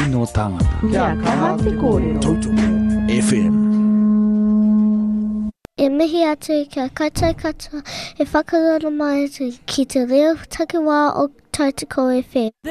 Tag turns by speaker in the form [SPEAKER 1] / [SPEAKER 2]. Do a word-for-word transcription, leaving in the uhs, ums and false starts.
[SPEAKER 1] no tangata.
[SPEAKER 2] Kia kaha te kōrero.
[SPEAKER 1] Tautohu F M.
[SPEAKER 3] E mihi atu i kia kaitai katoa e whakarana mai atu ki te reo takiwā o Tautoko F M.